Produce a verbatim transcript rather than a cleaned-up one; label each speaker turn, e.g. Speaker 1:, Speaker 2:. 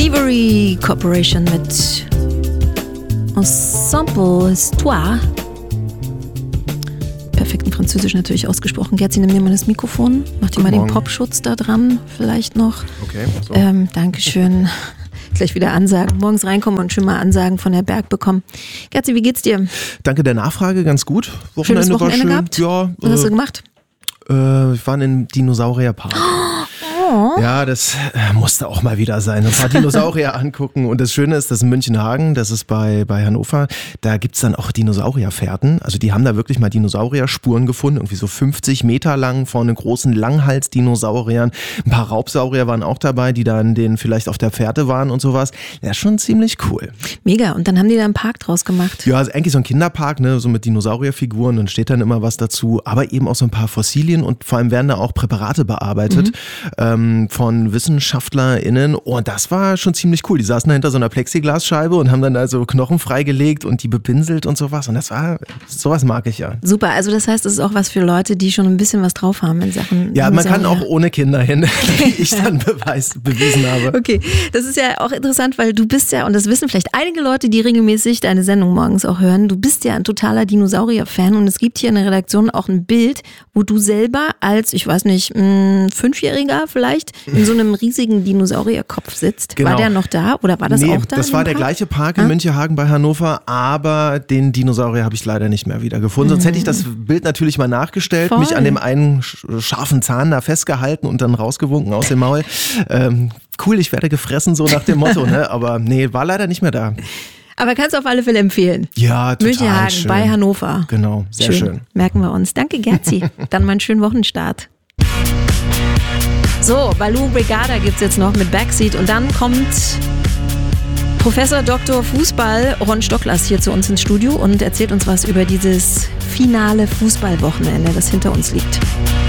Speaker 1: Thievery Corporation mit Ensemble Histoire. Perfekten Französisch natürlich ausgesprochen. Gerzi, nimm dir mal das Mikrofon. Mach dir mal den Popschutz da dran, vielleicht noch.
Speaker 2: Okay. So.
Speaker 1: Ähm, Dankeschön. Gleich wieder Ansagen. Morgens reinkommen und schon mal Ansagen von der Berg bekommen. Gerzi, wie geht's dir?
Speaker 2: Danke der Nachfrage, ganz gut.
Speaker 1: Wochenende Schönes Wochenende war schön. Gehabt?
Speaker 2: Ja.
Speaker 1: Was äh, hast du gemacht?
Speaker 2: Äh, wir waren im Dinosaurierpark. Oh. Ja, das äh, musste auch mal wieder sein. Ein paar Dinosaurier angucken. Und das Schöne ist, dass in Münchenhagen, das ist bei, bei Hannover, da gibt's dann auch Dinosaurierfährten. Also die haben da wirklich mal Dinosaurier-Spuren gefunden, irgendwie so fünfzig Meter lang von großen Langhals-Dinosauriern. Ein paar Raubsaurier waren auch dabei, die dann den vielleicht auf der Fährte waren und sowas. Ja, schon ziemlich cool.
Speaker 1: Mega. Und dann haben die da einen Park draus gemacht.
Speaker 2: Ja, also eigentlich so ein Kinderpark, ne, so mit Dinosaurierfiguren. Dann steht dann immer was dazu. Aber eben auch so ein paar Fossilien und vor allem werden da auch Präparate bearbeitet. Mhm. Ähm, von WissenschaftlerInnen. Und das war schon ziemlich cool. Die saßen da hinter so einer Plexiglasscheibe und haben dann da so Knochen freigelegt und die bepinselt und sowas. Und das war, sowas mag ich ja.
Speaker 1: Super, also das heißt, es ist auch was für Leute, die schon ein bisschen was drauf haben in Sachen
Speaker 2: Ja, man kann auch ohne Kinder hin, wie ich dann beweis, bewiesen habe.
Speaker 1: Okay, das ist ja auch interessant, weil du bist ja, und das wissen vielleicht einige Leute, die regelmäßig deine Sendung morgens auch hören, du bist ja ein totaler Dinosaurier-Fan und es gibt hier in der Redaktion auch ein Bild, wo du selber als, ich weiß nicht, mh, Fünfjähriger vielleicht in so einem riesigen Dinosaurierkopf sitzt. Genau. War der noch da oder war das
Speaker 2: nee,
Speaker 1: auch da?
Speaker 2: Das war der
Speaker 1: Park?
Speaker 2: gleiche Park in ah? Münchenhagen bei Hannover, aber den Dinosaurier habe ich leider nicht mehr wiedergefunden. Mhm. Sonst hätte ich das Bild natürlich mal nachgestellt, Voll. mich an dem einen scharfen Zahn da festgehalten und dann rausgewunken aus dem Maul. Ähm, cool, ich werde gefressen, so nach dem Motto, ne? Aber nee, war leider nicht mehr da.
Speaker 1: Aber kannst du auf alle Fälle empfehlen.
Speaker 2: Ja, total
Speaker 1: Münchenhagen
Speaker 2: schön.
Speaker 1: bei Hannover.
Speaker 2: Genau, sehr schön. schön.
Speaker 1: Merken wir uns. Danke, Gerzi. Dann mal einen schönen Wochenstart. So, Baloo Brigada gibt's jetzt noch mit Backseat und dann kommt Professor Doktor Fußball Ron Stocklas hier zu uns ins Studio und erzählt uns was über dieses finale Fußballwochenende, das hinter uns liegt.